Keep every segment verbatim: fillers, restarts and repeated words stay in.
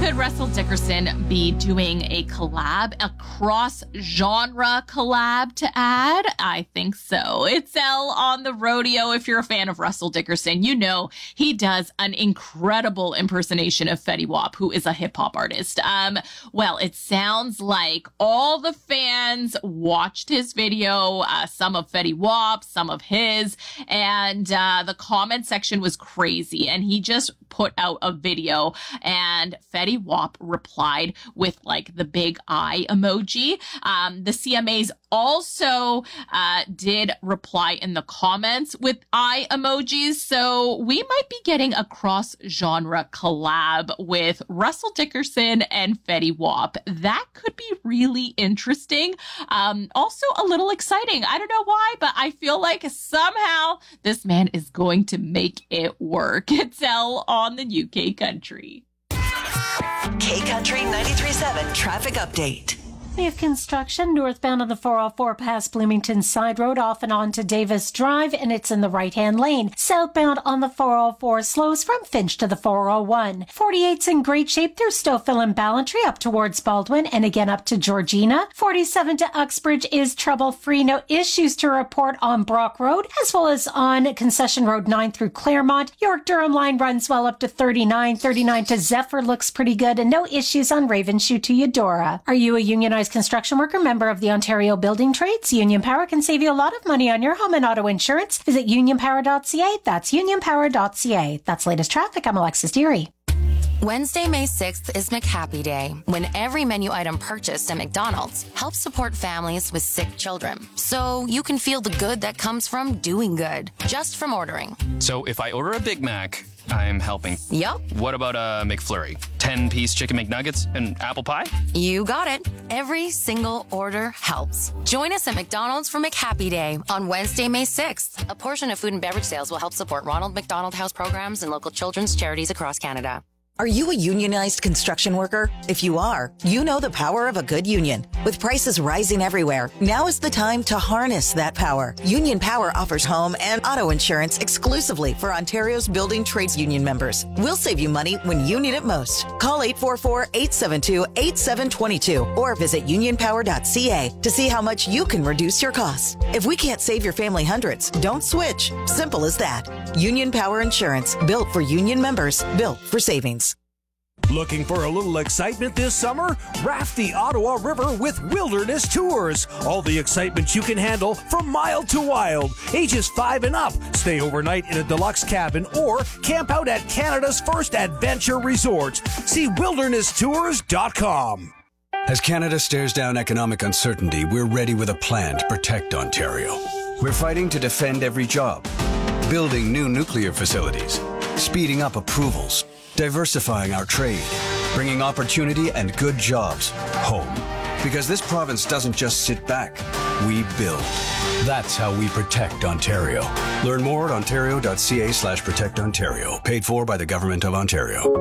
Could Russell Dickerson be doing a collab, a cross-genre collab to add? I think so. It's Elle on the rodeo. If you're a fan of Russell Dickerson, you know he does an incredible impersonation of Fetty Wap, who is a hip-hop artist. Um, well, it sounds like all the fans watched his video, uh, some of Fetty Wap, some of his, and uh, the comment section was crazy. And he just put out a video, and Fetty Wap replied with like the big eye emoji. Um, the C M As also uh, did reply in the comments with eye emojis. So we might be getting a cross-genre collab with Russell Dickerson and Fetty Wap. That could be really interesting. Um, also a little exciting. I don't know why, but I feel like somehow this man is going to make it work. It's Elle on the U K Country. K Country ninety-three point seven traffic update. We have construction northbound on the four oh four past Bloomington Side Road off and on to Davis Drive, and it's in the right-hand lane. Southbound on the four oh four slows from Finch to the four oh one. forty-eight's in great shape through Stouffville and Ballantrae up towards Baldwin and again up to Georgina. forty-seven to Uxbridge is trouble-free. No issues to report on Brock Road, as well as on Concession Road nine through Claremont. York-Durham line runs well up to thirty-nine. thirty-nine to Zephyr looks pretty good, and no issues on Ravenshoe to Eudora. Are you a unionized construction worker, member of the Ontario Building Trades? Union Power can save you a lot of money on your home and auto insurance. Visit union power dot c a. That's union power dot c a. That's latest traffic. I'm Alexis Deary. Wednesday, May sixth is McHappy Day, when every menu item purchased at McDonald's helps support families with sick children. So you can feel the good that comes from doing good, just from ordering. So if I order a Big Mac, I'm helping. Yup. What about a McFlurry? ten-piece chicken McNuggets and apple pie? You got it. Every single order helps. Join us at McDonald's for McHappy Day on Wednesday, May sixth. A portion of food and beverage sales will help support Ronald McDonald House programs and local children's charities across Canada. Are you a unionized construction worker? If you are, you know the power of a good union. With prices rising everywhere, now is the time to harness that power. Union Power offers home and auto insurance exclusively for Ontario's Building Trades Union members. We'll save you money when you need it most. Call eight four four, eight seven two, eight seven two two or visit union power dot c a to see how much you can reduce your costs. If we can't save your family hundreds, don't switch. Simple as that. Union Power Insurance, built for union members, built for savings. Looking for a little excitement this summer? Raft the Ottawa River with Wilderness Tours. All the excitement you can handle from mild to wild. Ages five and up. Stay overnight in a deluxe cabin or camp out at Canada's first adventure resort. See wilderness tours dot com. As Canada stares down economic uncertainty, we're ready with a plan to protect Ontario. We're fighting to defend every job, building new nuclear facilities, speeding up approvals, diversifying our trade, bringing opportunity and good jobs home. Because this province doesn't just sit back, we build. That's how we protect Ontario. Learn more at ontario dot c a slash protect Ontario. Paid for by the Government of Ontario.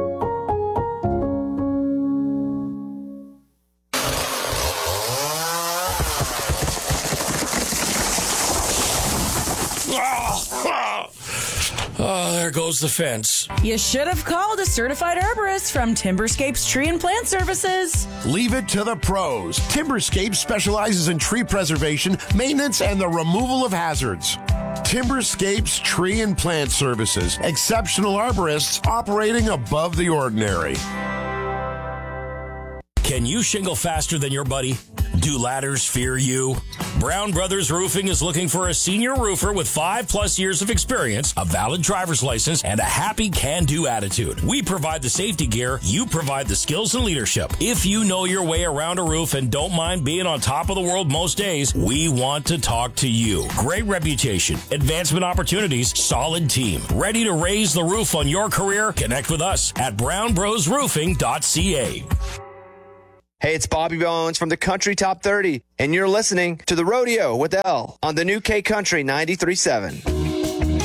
Oh, there goes the fence. You should have called a certified arborist from Timberscapes Tree and Plant Services. Leave it to the pros. Timberscapes specializes in tree preservation, maintenance, and the removal of hazards. Timberscapes Tree and Plant Services. Exceptional arborists operating above the ordinary. Can you shingle faster than your buddy? Do ladders fear you? Brown Brothers Roofing is looking for a senior roofer with five plus years of experience, a valid driver's license, and a happy can-do attitude. We provide the safety gear, you provide the skills and leadership. If you know your way around a roof and don't mind being on top of the world most days, we want to talk to you. Great reputation, advancement opportunities, solid team. Ready to raise the roof on your career? Connect with us at brown bros roofing dot c a. Hey, it's Bobby Bones from the Country Top thirty, and you're listening to The Rodeo with Elle on the new K Country ninety-three point seven.